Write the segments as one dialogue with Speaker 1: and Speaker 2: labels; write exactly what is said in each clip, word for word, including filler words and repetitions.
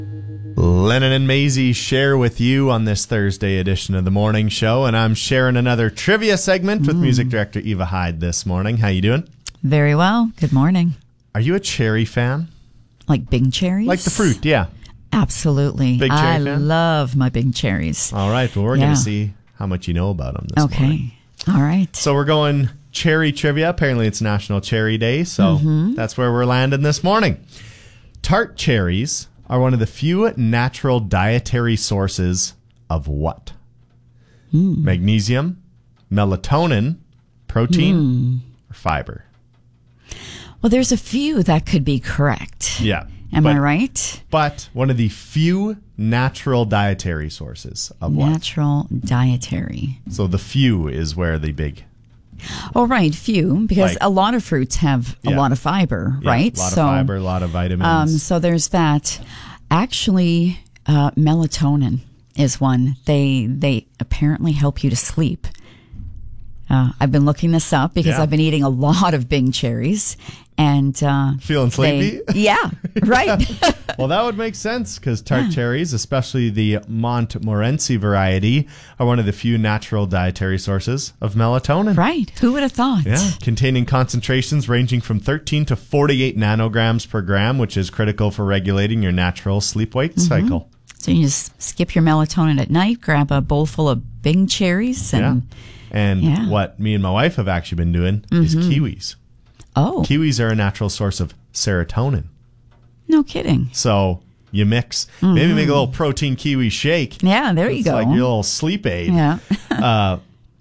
Speaker 1: Lennon and Maisie share with you on this Thursday edition of the morning show, and I'm sharing another trivia segment with mm. music director Eva Hyde this morning. How you doing?
Speaker 2: Very well. Good morning.
Speaker 1: Are you a cherry fan?
Speaker 2: Like Bing cherries?
Speaker 1: Like the fruit, yeah.
Speaker 2: Absolutely.
Speaker 1: Big cherry
Speaker 2: I
Speaker 1: fan?
Speaker 2: love my Bing cherries.
Speaker 1: All right, well, we're yeah. going to see how much you know about them this
Speaker 2: okay.
Speaker 1: morning.
Speaker 2: Okay. All right.
Speaker 1: So we're going cherry trivia. Apparently it's National Cherry Day, so mm-hmm. that's where we're landing this morning. Tart cherries are one of the few natural dietary sources of what? Mm. Magnesium, melatonin, protein, mm. or fiber?
Speaker 2: Well, there's a few that could be correct.
Speaker 1: Yeah.
Speaker 2: Am
Speaker 1: but,
Speaker 2: I right?
Speaker 1: But one of the few natural dietary sources of what?
Speaker 2: Natural dietary.
Speaker 1: So the few is where the big...
Speaker 2: Oh, right, few, because
Speaker 1: like,
Speaker 2: a lot of fruits have
Speaker 1: yeah.
Speaker 2: a lot of fiber,
Speaker 1: yeah,
Speaker 2: right?
Speaker 1: A lot
Speaker 2: so,
Speaker 1: of fiber, a lot of vitamins.
Speaker 2: Um, so there's that. Actually, uh, melatonin is one. They they apparently help you to sleep. Uh, I've been looking this up because
Speaker 1: yeah.
Speaker 2: I've been eating a lot of Bing cherries. And uh,
Speaker 1: feeling sleepy?
Speaker 2: They, yeah, right.
Speaker 1: yeah. Well, that would make sense because tart yeah. cherries, especially the Montmorency variety, are one of the few natural dietary sources of melatonin.
Speaker 2: Right. Who would have thought?
Speaker 1: Yeah. Containing concentrations ranging from thirteen to forty-eight nanograms per gram, which is critical for regulating your natural sleep-wake mm-hmm. cycle.
Speaker 2: So you just skip your melatonin at night, grab a bowl full of Bing cherries. And,
Speaker 1: yeah. And yeah. what me and my wife have actually been doing mm-hmm. is kiwis.
Speaker 2: Oh.
Speaker 1: Kiwis are a natural source of serotonin.
Speaker 2: No kidding.
Speaker 1: So you mix, mm-hmm. maybe make a little protein kiwi shake.
Speaker 2: Yeah, there you
Speaker 1: it's
Speaker 2: go.
Speaker 1: Like your little sleep aid.
Speaker 2: Yeah.
Speaker 1: uh,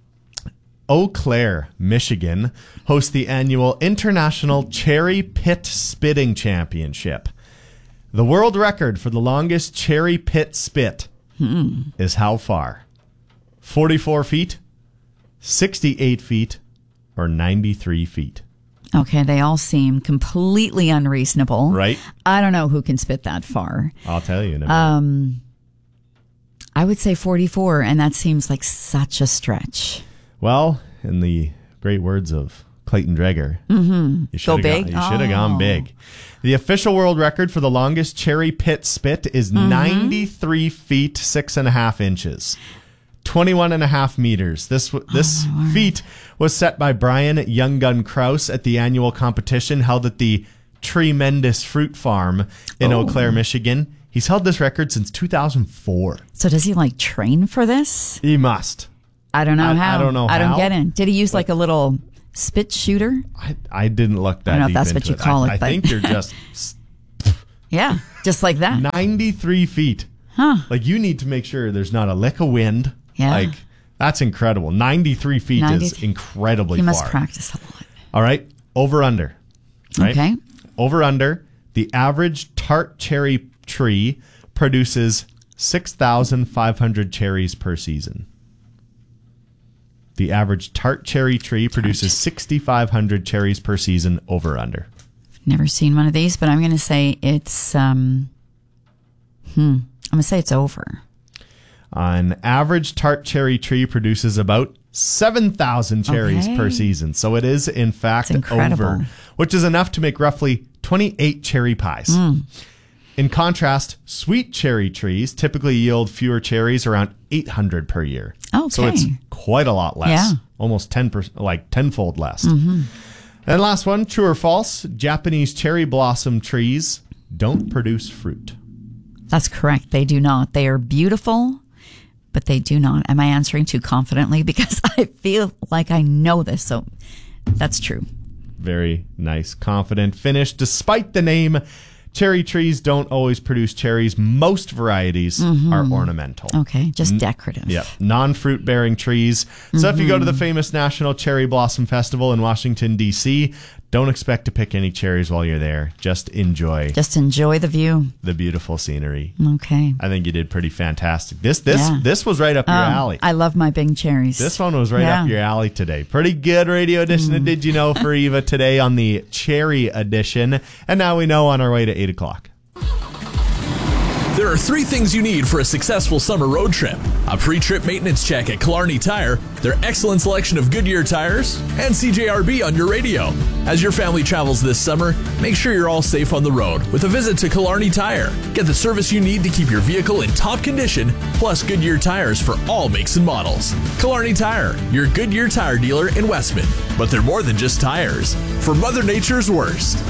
Speaker 1: Eau Claire, Michigan, hosts the annual International Cherry Pit Spitting Championship. The world record for the longest cherry pit spit hmm. is how far? forty-four feet, sixty-eight feet, or ninety-three feet?
Speaker 2: Okay, they all seem completely unreasonable.
Speaker 1: Right.
Speaker 2: I don't know who can spit that far.
Speaker 1: I'll tell you in a minute.
Speaker 2: Um, I would say forty-four, and that seems like such a stretch.
Speaker 1: Well, in the great words of Clayton Dreger,
Speaker 2: mm-hmm.
Speaker 1: you should
Speaker 2: Go big?
Speaker 1: Gone, you should have
Speaker 2: oh.
Speaker 1: gone big. The official world record for the longest cherry pit spit is mm-hmm. ninety-three feet, six and a half inches. twenty-one and a half meters. This this oh, feat was set by Brian Young Gun Kraus at the annual competition held at the Tremendous Fruit Farm in oh. Eau Claire, Michigan. He's held this record since two thousand four.
Speaker 2: So does he like train for this?
Speaker 1: He must.
Speaker 2: I don't know
Speaker 1: I,
Speaker 2: how.
Speaker 1: I don't know
Speaker 2: I
Speaker 1: how.
Speaker 2: don't get in. Did he use like a little spit shooter?
Speaker 1: I, I didn't look that
Speaker 2: I don't know
Speaker 1: deep
Speaker 2: if that's what you
Speaker 1: it.
Speaker 2: call
Speaker 1: I,
Speaker 2: it.
Speaker 1: I
Speaker 2: but
Speaker 1: think you're just...
Speaker 2: yeah, just like that.
Speaker 1: ninety-three feet.
Speaker 2: Huh.
Speaker 1: Like you need to make sure there's not a lick of wind.
Speaker 2: Yeah.
Speaker 1: Like that's incredible. ninety-three feet
Speaker 2: ninety
Speaker 1: is incredibly
Speaker 2: he must
Speaker 1: far.
Speaker 2: practice a lot.
Speaker 1: All right. Over under. Right?
Speaker 2: Okay.
Speaker 1: Over under. The average tart cherry tree produces six thousand five hundred cherries per season. The average tart cherry tree produces six thousand five hundred cherries per season. Over under.
Speaker 2: Never seen one of these, but I'm going to say it's um hmm I'm going to say it's over.
Speaker 1: An average tart cherry tree produces about seven thousand cherries
Speaker 2: okay.
Speaker 1: per season. So it is, in fact, over, which is enough to make roughly twenty-eight cherry pies.
Speaker 2: Mm.
Speaker 1: In contrast, sweet cherry trees typically yield fewer cherries, around eight hundred per year.
Speaker 2: Okay.
Speaker 1: So it's quite a lot less.
Speaker 2: Yeah.
Speaker 1: Almost ten percent, like tenfold less.
Speaker 2: Mm-hmm.
Speaker 1: And last one, true or false, Japanese cherry blossom trees don't produce fruit.
Speaker 2: That's correct. They do not. They are beautiful, but they do not. Am I answering too confidently? Because I feel like I know this, so that's true.
Speaker 1: Very nice, confident finish. Despite the name, cherry trees don't always produce cherries. Most varieties mm-hmm. are ornamental.
Speaker 2: Okay, just decorative.
Speaker 1: Yeah, non-fruit bearing trees. So mm-hmm. if you go to the famous National Cherry Blossom Festival in Washington, D C, don't expect to pick any cherries while you're there. Just enjoy.
Speaker 2: Just enjoy the view.
Speaker 1: The beautiful scenery.
Speaker 2: Okay.
Speaker 1: I think you did pretty fantastic. This this
Speaker 2: yeah.
Speaker 1: this was right up your
Speaker 2: um,
Speaker 1: alley.
Speaker 2: I love my Bing cherries.
Speaker 1: This one was right
Speaker 2: yeah.
Speaker 1: up your alley today. Pretty good radio edition mm. of Did You Know for Eva today on the Cherry edition. And now we know on our way to eight o'clock.
Speaker 3: There are three things you need for a successful summer road trip. A pre-trip maintenance check at Killarney Tire, their excellent selection of Goodyear tires, and C J R B on your radio. As your family travels this summer, make sure you're all safe on the road with a visit to Killarney Tire. Get the service you need to keep your vehicle in top condition, plus Goodyear tires for all makes and models. Killarney Tire, your Goodyear tire dealer in Westman. But they're more than just tires. For Mother Nature's worst.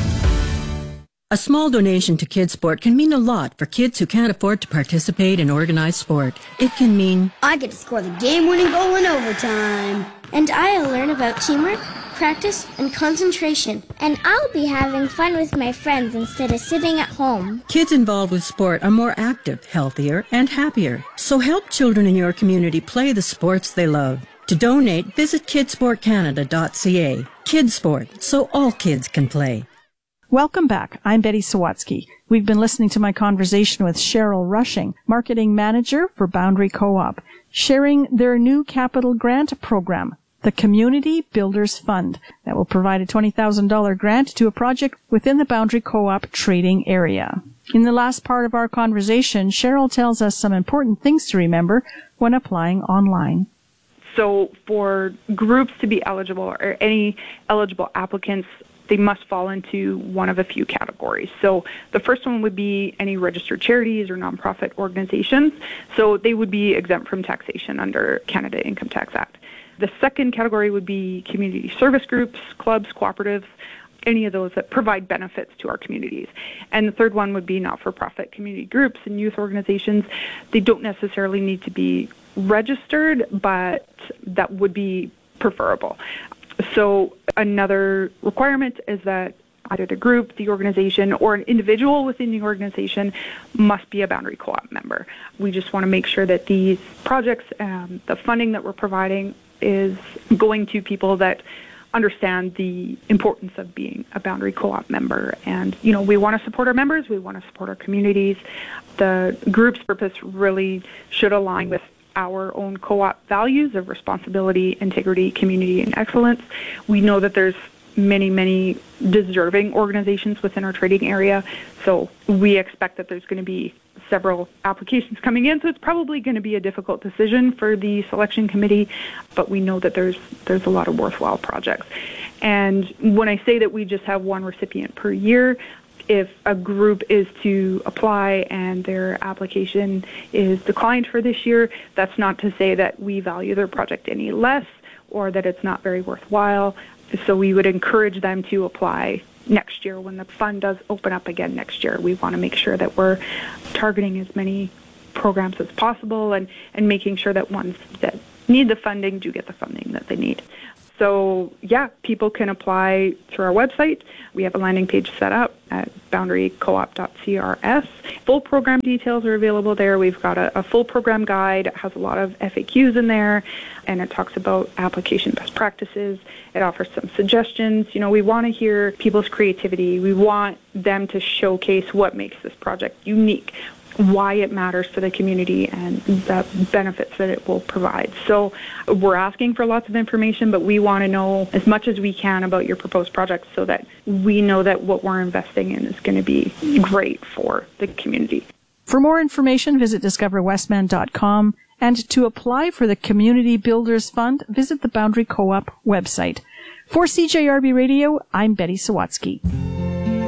Speaker 4: A small donation to Kids Sport can mean a lot for kids who can't afford to participate in organized sport. It can mean,
Speaker 5: I get to score the game-winning goal in overtime.
Speaker 6: And I'll learn about teamwork, practice, and concentration.
Speaker 7: And I'll be having fun with my friends instead of sitting at home.
Speaker 4: Kids involved with sport are more active, healthier, and happier. So help children in your community play the sports they love. To donate, visit kids sport canada dot c a. Kids Sport, so all kids can play.
Speaker 8: Welcome back. I'm Betty Sawatsky. We've been listening to my conversation with Cheryl Rushing, Marketing Manager for Boundary Co-op, sharing their new capital grant program, the Community Builders Fund, that will provide a twenty thousand dollars grant to a project within the Boundary Co-op trading area. In the last part of our conversation, Cheryl tells us some important things to remember when applying online.
Speaker 9: So for groups to be eligible, or any eligible applicants, they must fall into one of a few categories. So the first one would be any registered charities or nonprofit organizations. So they would be exempt from taxation under Canada Income Tax Act. The second category would be community service groups, clubs, cooperatives, any of those that provide benefits to our communities. And the third one would be not-for-profit community groups and youth organizations. They don't necessarily need to be registered, but that would be preferable. So another requirement is that either the group, the organization, or an individual within the organization must be a Boundary Co-op member. We just want to make sure that these projects, um, the funding that we're providing, is going to people that understand the importance of being a Boundary Co-op member. And, you know, we want to support our members, we want to support our communities. The group's purpose really should align with our own co-op values of responsibility, integrity, community, and excellence. We know that there's many, many deserving organizations within our trading area, so we expect that there's going to be several applications coming in, so it's probably going to be a difficult decision for the selection committee, but we know that there's there's a lot of worthwhile projects. And when I say that we just have one recipient per year, if a group is to apply and their application is declined for this year, that's not to say that we value their project any less or that it's not very worthwhile. So we would encourage them to apply next year when the fund does open up again next year. We want to make sure that we're targeting as many programs as possible and, and making sure that ones that need the funding do get the funding that they need. So, yeah, people can apply through our website. We have a landing page set up at boundary co op dot c r s. Full program details are available there. We've got a, a full program guide. It has a lot of F A Qs in there, and it talks about application best practices. It offers some suggestions. You know, we want to hear people's creativity. We want them to showcase what makes this project unique, why it matters to the community, and the benefits that it will provide. So we're asking for lots of information, but we want to know as much as we can about your proposed projects so that we know that what we're investing in is going to be great for the community.
Speaker 8: For more information, visit discover westman dot com, and to apply for the Community Builders Fund, visit the Boundary Co-op website. For C J R B Radio, I'm Betty Sawatsky.